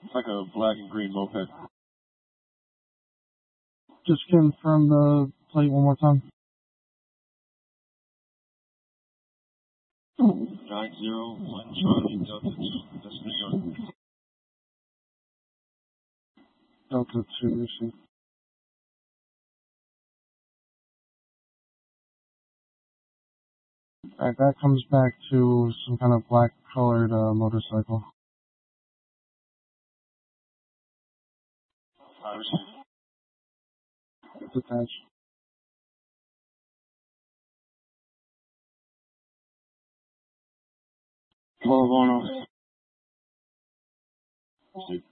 It's like a black and green moped. Just confirm the plate one more time. 901 Charlie Delta 2. That's New York. Delta 2, issue. Alright, that comes back to some kind of black colored motorcycle. I received. It's attached. Call on off. Received.